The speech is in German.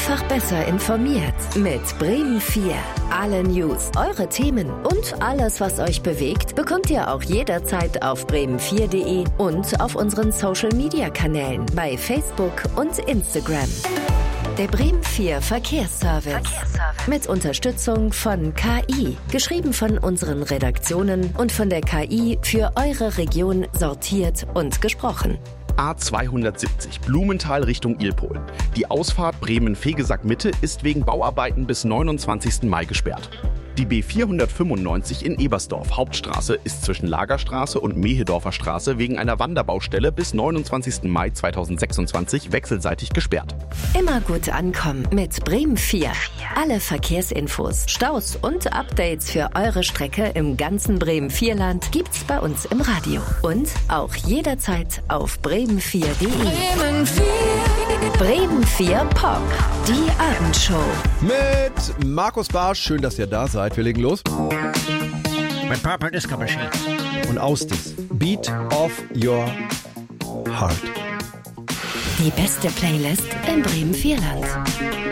Einfach besser informiert mit Bremen 4. Alle News, eure Themen und alles, was euch bewegt, bekommt ihr auch jederzeit auf bremen4.de und auf unseren Social-Media-Kanälen bei Facebook und Instagram. Der Bremen 4 Verkehrsservice. Mit Unterstützung von KI. Geschrieben von unseren Redaktionen und von der KI für eure Region sortiert und gesprochen. A270 Blumenthal Richtung Ilpohl. Die Ausfahrt Bremen-Vegesack-Mitte ist wegen Bauarbeiten bis 29. Mai gesperrt. Die B495 in Ebersdorf Hauptstraße ist zwischen Lagerstraße und Mehedorfer Straße wegen einer Wanderbaustelle bis 29. Mai 2026 wechselseitig gesperrt. Immer gut ankommen mit Bremen 4. Alle Verkehrsinfos, Staus und Updates für eure Strecke im ganzen Bremen-4-Land gibt's bei uns im Radio. Und auch jederzeit auf bremen4.de. Bremen 4. Bremen 4 Pop. Die Abendshow. Mit Markus Barsch. Schön, dass ihr da seid. Wir legen los. Mein Purple Disco Machine. Und aus das Beat of Your Heart. Die beste Playlist im Bremen-4-Land.